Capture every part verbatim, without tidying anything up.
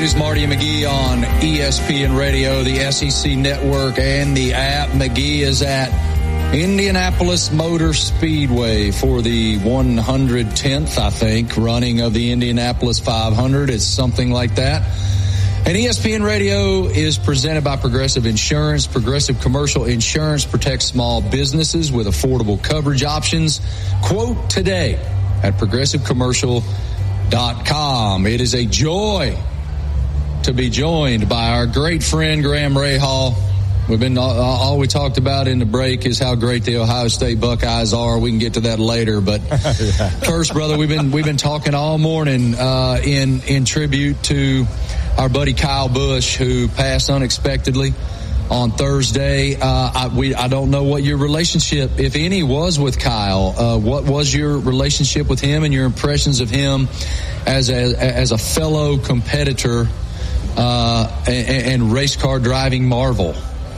It's Marty and McGee on E S P N Radio, the S E C Network, and the app. McGee is at Indianapolis Motor Speedway for the one hundred tenth, I think, running of the Indianapolis five hundred. It's something like that. And E S P N Radio is presented by Progressive Insurance. Progressive Commercial Insurance protects small businesses with affordable coverage options. Quote today at progressive commercial dot com. It is a joy to be joined by our great friend Graham Rahal. We've been all we talked about in the break is how great the Ohio State Buckeyes are. We can get to that later, but first, brother, we've been we've been talking all morning uh, in in tribute to our buddy Kyle Busch, who passed unexpectedly on Thursday. Uh, I, we I don't know what your relationship, if any, was with Kyle. Uh, what was your relationship with him and your impressions of him as a as a fellow competitor? Uh, and, and race car driving marvel?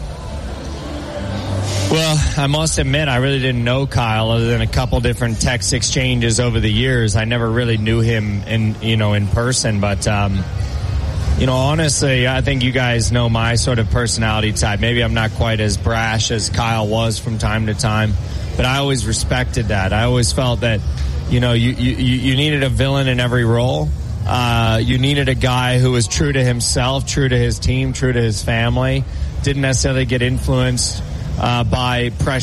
Well, I must admit, I really didn't know Kyle other than a couple different text exchanges over the years. I never really knew him in, you know, in person, but, um, you know, honestly, I think you guys know my sort of personality type. Maybe I'm not quite as brash as Kyle was from time to time, but I always respected that. I always felt that, you know, you, you, you needed a villain in every role. Uh, you needed a guy who was true to himself, true to his team, true to his family, didn't necessarily get influenced uh, by pressure.